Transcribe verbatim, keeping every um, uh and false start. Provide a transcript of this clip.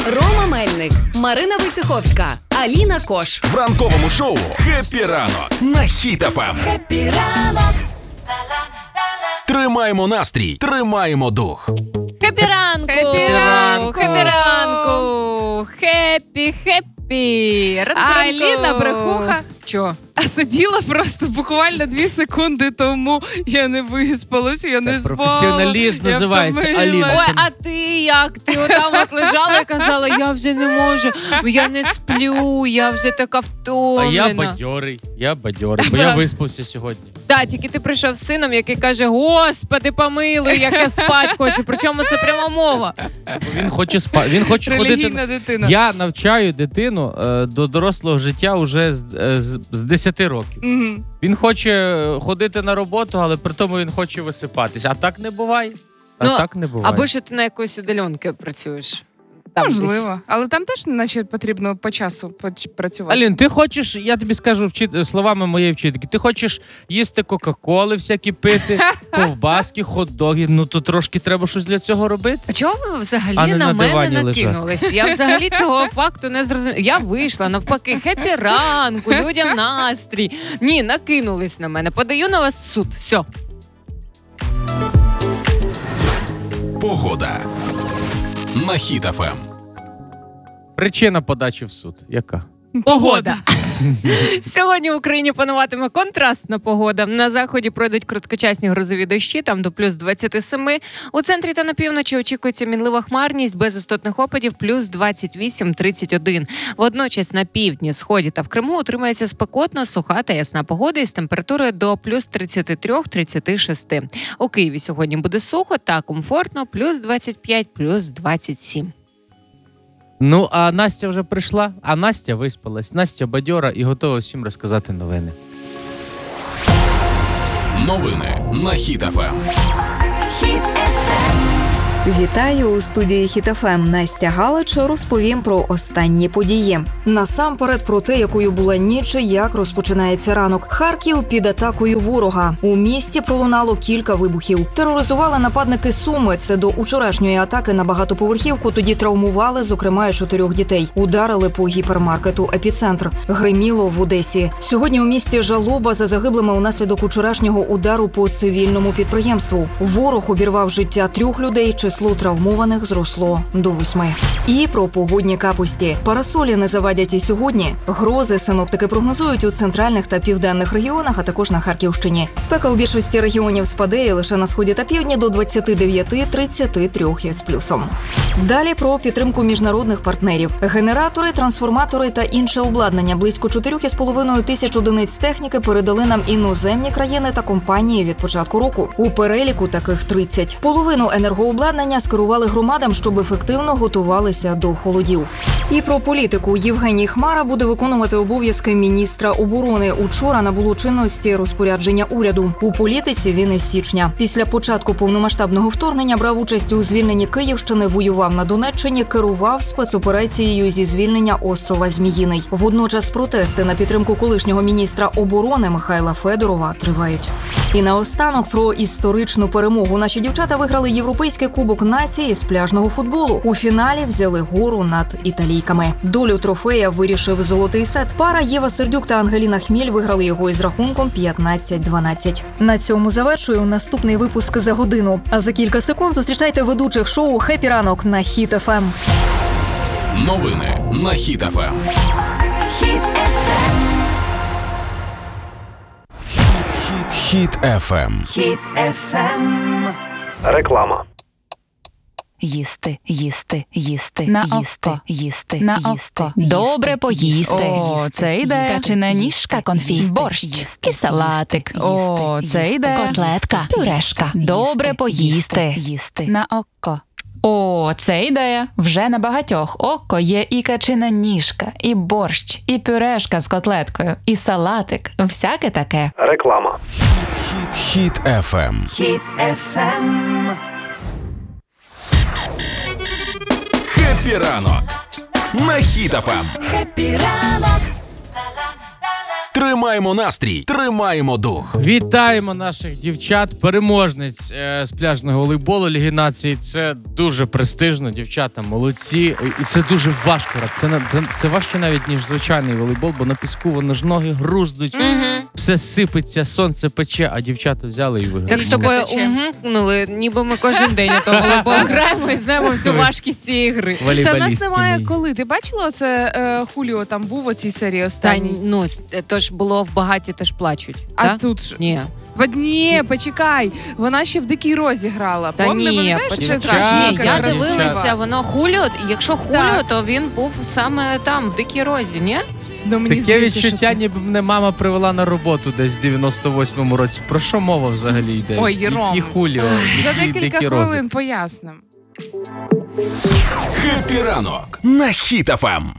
Рома Мельник, Марина Войцеховська, Аліна Кош. В ранковому шоу «Хеппі ранок» на Хіт еф ем. Хеппі ранок. Тримаємо настрій, тримаємо дух. Хеппі ранку! Хеппі ранку! Хеппі ранку! Хеппі, хеппі! Ранку, А ранку! Аліна брехуха. Чо? А сиділа просто буквально дві секунди тому. Я не виспалась, я не спала. Професіоналізм я називається, втомилась. Аліна. Ой, а ти як? Ти отам от лежала і казала, я вже не можу, я не сплю, я вже така А втомлена. я бадьорий, я бадьорий, бо я виспався сьогодні. Так, тільки ти прийшов з сином, який каже, Господи, помилуй, як я спать хочу. Причому це пряма мова. Бо він хоче спа... він хоче ходити. Релігійна дитина. Я навчаю дитину е, до дорослого життя вже з, е, з, з десяти років. Мгм. Він хоче ходити на роботу, але при тому він хоче висипатись. А так не буває. А Ну, так не буває. Або що ти на якоїсь удаленці працюєш. Там Можливо. Але там теж, наче, потрібно по часу поч- працювати. Алін, ти хочеш, я тобі скажу вчит... словами моєї вчительки, ти хочеш їсти кока-коли всякі пити, ковбаски, хот-доги, ну то трошки треба щось для цього робити. А чого ви взагалі А не на, на мене дивані накинулись? Я взагалі цього факту не зрозуміла. Я вийшла, навпаки, хеппі ранку, людям настрій. Ні, накинулись на мене. Подаю на вас в суд. Все. Погода на Хіт еф ем. Причина подачі в суд. Яка? Погода. Сьогодні в Україні пануватиме контрастна погода. На заході пройдуть короткочасні грозові дощі, там до плюс двадцять сім. У центрі та на півночі очікується мінлива хмарність без істотних опадів плюс двадцять вісім - тридцять один. Водночас на півдні, сході та в Криму утримається спекотно, суха та ясна погода із температурою до плюс тридцять три - тридцять шість. У Києві сьогодні буде сухо та комфортно плюс двадцять п'ять - плюс двадцять сім. Ну, а Настя вже прийшла, а Настя виспалась. Настя бадьора і готова всім розказати новини. Новини на Хіт еф ем. Вітаю у студії Хіт еф ем. Настя Галич розповім про останні події. Насамперед про те, якою була ніч і як розпочинається ранок. Харків під атакою ворога. У місті пролунало кілька вибухів. Тероризували нападники Суми. Це до учорашньої атаки на багатоповерхівку. Тоді травмували, зокрема, і чотирьох дітей. Ударили по гіпермаркету «Епіцентр». Гриміло в Одесі. Сьогодні у місті жалоба за загиблими унаслідок учорашнього удару по цивільному підприємству. Ворог обірвав життя трьох людей. Число травмованих зросло до восьми. І про погодні капусті. Парасолі не завадять і сьогодні. Грози синоптики прогнозують у центральних та південних регіонах, а також на Харківщині. Спека у більшості регіонів спаде і лише на сході та півдні до двадцять дев'ять - тридцять три із плюсом. Далі про підтримку міжнародних партнерів. Генератори, трансформатори та інше обладнання. Близько чотирьох із половиною тисяч одиниць техніки передали нам іноземні країни та компанії від початку року. У переліку таких тридцять. Половину енергообладнання скерували громадам, щоб ефективно готувалися до холодів. І про політику. Євгеній Хмара буде виконувати обов'язки міністра оборони. Учора набуло чинності розпорядження уряду. У політиці він із січня. Після початку повномасштабного вторгнення брав участь у звільненні Київщини, воював на Донеччині, керував спецоперацією зі звільнення острова Зміїний. Водночас протести на підтримку колишнього міністра оборони Михайла Федорова тривають. І наостанок про історичну перемогу. Наші дівчата виграли Європейський кубок нації з пляжного футболу. У фіналі взяли гору над італійками. Долю трофея вирішив золотий сет. Пара Єва Сердюк та Ангеліна Хміль виграли його із рахунком п'ятнадцять дванадцять. На цьому завершую наступний випуск за годину. А за кілька секунд зустрічайте ведучих шоу «Хеппі ранок» на Хіт еф ем. Новини на Хіт еф ем. Хіт еф ем. Хіт еф ем. Реклама. Їсти, їсти, їсти, На їсти, око. їсти, На їсти, око. їсти, Добре поїсти. їсти, О, їсти, це йде. їсти, Качана ніжка, їсти, конфі, їсти, борщ їсти, і салатик. їсти, О, їсти, це їсти, йде. котлетка, пюрешка. Добре їсти, поїсти. їсти. На око. О, це ідея. Вже на багатьох око є і качина ніжка, і борщ, і пюрешка з котлеткою, і салатик. Всяке таке. Реклама. Хіт еф ем. Хіт еф ем. Хеппі ранок на Хіт еф ем. Хеппі ранок. Тримаємо настрій, тримаємо дух. Вітаємо наших дівчат, переможниць е, з пляжного волейболу Ліги Націй. Це дуже престижно, дівчата молодці. І це дуже важко. Це, на- це, це важче навіть, ніж звичайний волейбол, бо на піску воно ж ноги грузнуть, все сипеться, сонце пече, а дівчата взяли і виграли. Так з тобою Тече. угукнули, ніби ми кожен день у того волейбол граємо і знаємо всю важкість цієї гри. Та в нас Волейболістки немає мої. коли. Ти бачила оце е, Хуліо там був у цій серії Та останній? ну то ж було в багаті, теж плачуть. А та? тут ж Ні. В- ні, почекай, вона ще в Дикій Розі грала. Та Пом- не ні, пам'ятаєш, що це почекай. та Ні, жінка я красива? дивилася, воно Хуліо. Якщо Хуліо, Так. то він був саме там, в Дикій Розі, ні? Ну, мені Таке здається, що відчуття, ти- ніби мене мама привела на роботу десь в дев'яносто восьмому році. Про що мова взагалі йде? Ой, Єром. Які Хуліо, За які декілька дикі рози. хвилин поясним. Хеппі ранок на Хіт еф ем.